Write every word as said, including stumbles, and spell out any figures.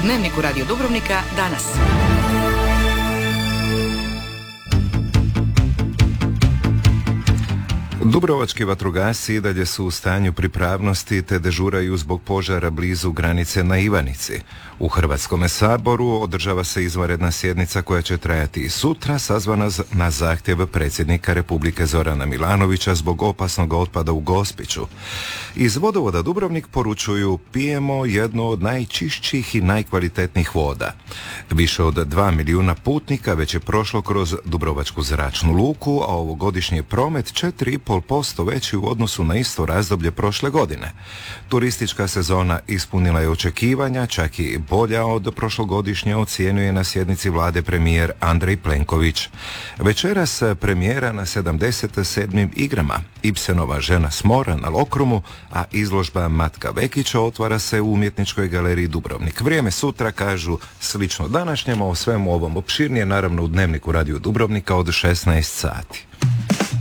Dnevniku Radio Dubrovnika danas. Dubrovački vatrogasci i dalje su u stanju pripravnosti te dežuraju zbog požara blizu granice na Ivanici. U Hrvatskome saboru održava se izvanredna sjednica koja će trajati i sutra, sazvana na zahtjev predsjednika Republike Zorana Milanovića zbog opasnog otpada u Gospiću. Iz vodovoda Dubrovnik poručuju: pijemo jednu od najčišćih i najkvalitetnijih voda. Više od dva milijuna putnika već je prošlo kroz Dubrovačku zračnu luku, a ovogodišnji promet četiri i pol posto veći u odnosu na isto razdoblje prošle godine. Turistička sezona ispunila je očekivanja, čak i bolja od prošlogodišnje, ocijenjuje na sjednici vlade premijer Andrej Plenković. Večeras premijera na sedamdeset sedmim igrama, Ibsenova Žena s mora na Lokrumu, a izložba Matka Vekića otvara se u Umjetničkoj galeriji Dubrovnik. Vrijeme sutra, kažu, slično današnjemu, o svemu ovom opširnije naravno u Dnevniku Radio Dubrovnika od šesnaest sati.